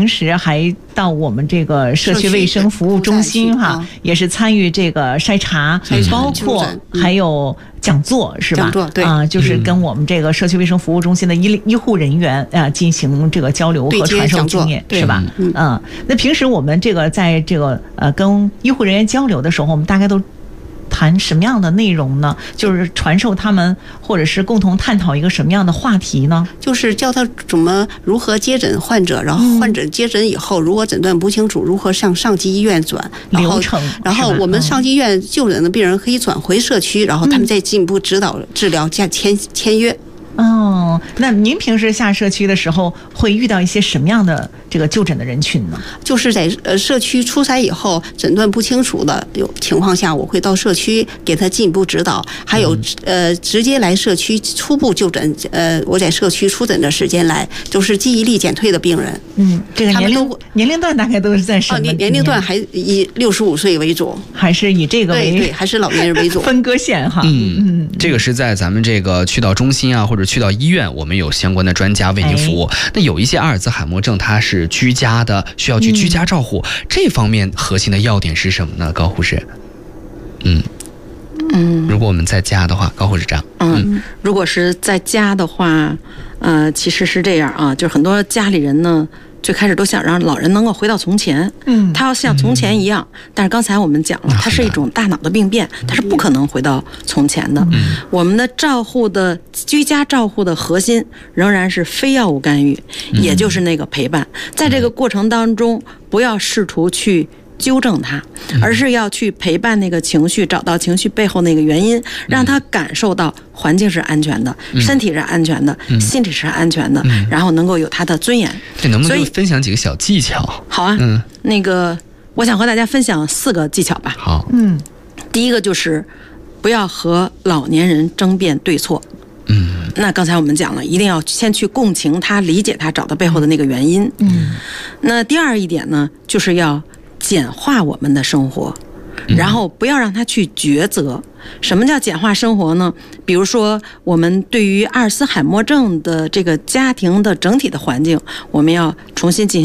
平时还到我们这个社区卫生服务中心也是参与这个筛查，包括还有讲座是吧？ 对就是跟我们这个社区卫生服务中心的医护人员进行这个交流和传授经验，是吧？那平时我们这个在这个跟医护人员交流的时候，我们大概都谈什么样的内容呢？就是传授他们，或者是共同探讨一个什么样的话题呢？ 就是教他如何接诊患者，然后患者接诊以后，如果诊断不清楚，如何向上级医院转流程。 然后我们上级医院就诊的病人可以转回社区，然后他们再进一步指导治疗加签约。 那您平时下社区的时候会遇到一些什么样的这个就诊的人群呢？ 就是在社区出筛以后诊断不清楚的情况下，我会到社区给他进一步指导，还有直接来社区初步就诊，我在社区出诊的时间来，就是记忆力减退的病人。 这个年龄段大概都是在什么？ 年龄段还以65岁为主， 还是以这个为对，还是老年人为主分割线哈。 这个是在咱们这个去到中心啊，或者去到医院，我们有相关的专家为您服务。那有一些阿尔兹海默症，它是居家的，需要去居家照护，这方面核心的要点是什么呢？高护士。如果我们在家的话，高护士长。 如果是在家的话，其实是这样啊，就是很多家里人呢，最开始都想让老人能够回到从前，他要像从前一样，但是刚才我们讲了，它是一种大脑的病变，它是不可能回到从前的。我们的居家照护的核心仍然是非药物干预，也就是那个陪伴，在这个过程当中，不要试图去纠正它，而是要去陪伴那个情绪，找到情绪背后那个原因，让他感受到环境是安全的，身体是安全的，心理是安全的，然后能够有他的尊严。 这能不能分享几个小技巧？ 好啊，那个我想和大家分享4个技巧吧。 好， 第一个就是不要和老年人争辩对错。那刚才我们讲了，一定要先去共情他，理解他，找到背后的那个原因。那第二一点呢，就是要简化我们的生活，然后不要让他去抉择。什么叫简化生活呢？比如说，我们对于阿尔兹海默症的这个家庭的整体的环境，我们要重新进行